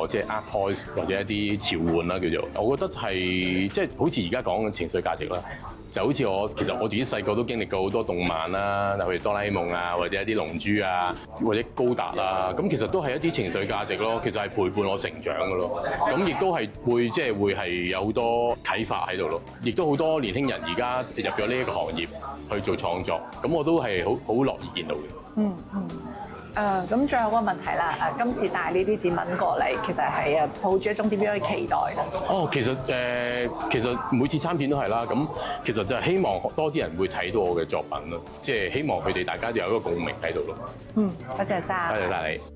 個即係 art toys 或者一啲潮玩啦叫做，我覺得係即係好似而家講嘅情緒價值啦。就好似其實我自己細個都經歷過好多動漫啦，例如哆啦 A 夢啊，或者一啲龍珠啊，或者高達啦，咁其實都係一啲情緒價值咯。其實係陪伴我成長嘅咯。咁亦都係會即係會係有好多啟發喺度咯。亦都好多年輕人而家入咗呢一個行業去做創作，咁我都係好樂意見到嘅。 咁最後個問題啦，今次帶呢啲展品過嚟，其實係抱住一種點樣嘅期待咧？ 其實每次參展都係啦，咁其實就係希望多啲人會睇到我嘅作品咯，即係希望佢哋大家都有一個共鳴喺度咯。 多謝晒。 多謝晒你。